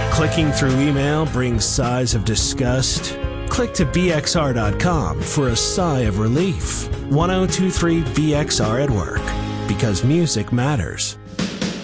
Clicking through email brings sighs of disgust? Click to BXR.com for a sigh of relief. 1023 BXR at work, because music matters.